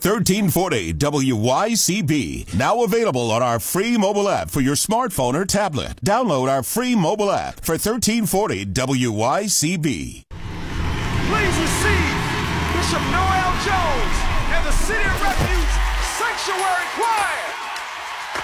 1340 WYCB. Now available on our free mobile app for your smartphone or tablet. Download our free mobile app for 1340 WYCB. Please receive Bishop Noel Jones and the City of Refuge Sanctuary Choir.